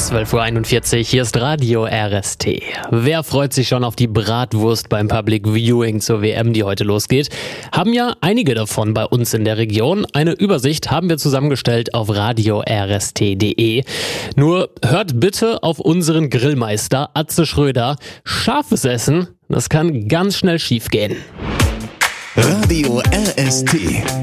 12.41 Uhr, hier ist Radio RST. Wer freut sich schon auf die Bratwurst beim Public Viewing zur WM, die heute losgeht? Haben ja einige davon bei uns in der Region. Eine Übersicht haben wir zusammengestellt auf radiorst.de. Nur hört bitte auf unseren Grillmeister Atze Schröder. Scharfes Essen, das kann ganz schnell schief gehen. Radio RST.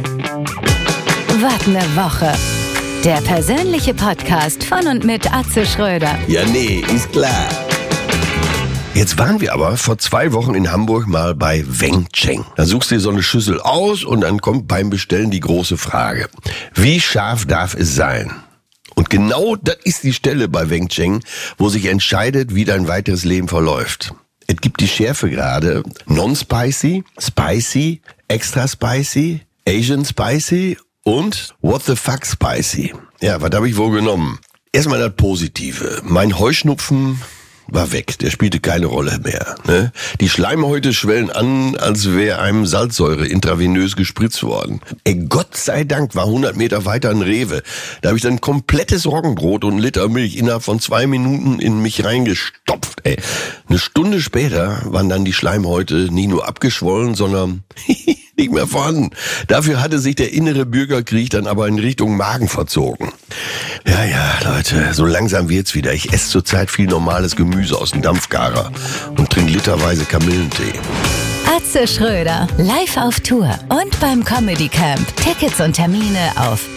Was ne Woche. Der persönliche Podcast von und mit Atze Schröder. Ja, nee, ist klar. Jetzt waren wir aber vor 2 Wochen in Hamburg mal bei Weng Cheng. Da suchst du dir so eine Schüssel aus und dann kommt beim Bestellen die große Frage: Wie scharf darf es sein? Und genau das ist die Stelle bei Weng Cheng, wo sich entscheidet, wie dein weiteres Leben verläuft. Es gibt die Schärfegrade Non-Spicy, Spicy, Extra Spicy, Asian Spicy und What the fuck Spicy. Ja, was habe ich wohl genommen? Erstmal das Positive. Mein Heuschnupfen war weg. Der spielte keine Rolle mehr. Ne? Die Schleimhäute schwellen an, als wäre einem Salzsäure intravenös gespritzt worden. Gott sei Dank war 100 Meter weiter ein Rewe. Da habe ich dann ein komplettes Roggenbrot und 1 Liter Milch innerhalb von 2 Minuten in mich reingestopft. Eine Stunde später waren dann die Schleimhäute nicht nur abgeschwollen, sondern nicht mehr vorhanden. Dafür hatte sich der innere Bürgerkrieg dann aber in Richtung Magen verzogen. Ja, Leute, so langsam wird's wieder. Ich esse zurzeit viel normales Gemüse aus dem Dampfgarer und trinke literweise Kamillentee. Atze Schröder, live auf Tour und beim Comedy Camp. Tickets und Termine auf